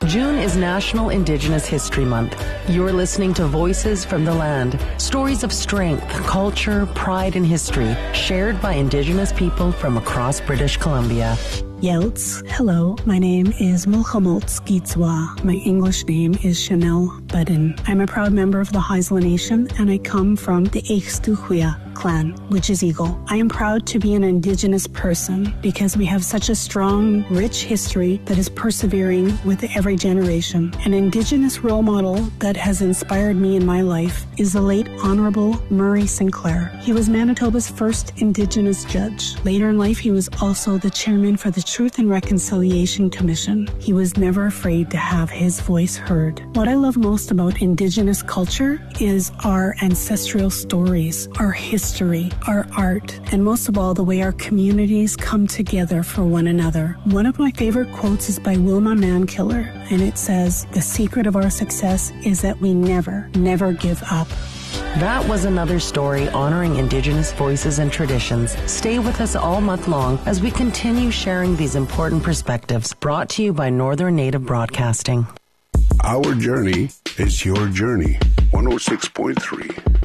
June is National Indigenous History Month. You're listening to Voices from the Land, stories of strength, culture, pride, and history shared by Indigenous people from across British Columbia. Yelts. Hello, my name is Mulchamolts Gitzwa. My English name is Chanel Budden. I'm a proud member of the Haisla Nation, and I come from the Eichstuchwea clan, which is Eagle. I am proud to be an Indigenous person because we have such a strong, rich history that is persevering with every generation. An Indigenous role model that has inspired me in my life is the late Honorable Murray Sinclair. He was Manitoba's first Indigenous judge. Later in life, he was also the chairman for the Truth and Reconciliation Commission. He was never afraid to have his voice heard. What I love most about Indigenous culture is our ancestral stories, our history, our art, and most of all, the way our communities come together for one another. One of my favorite quotes is by Wilma Mankiller, and it says, "The secret of our success is that we never give up." That was another story honoring Indigenous voices and traditions. Stay with us all month long as we continue sharing these important perspectives, brought to you by Northern Native Broadcasting. Our journey is your journey. 106.3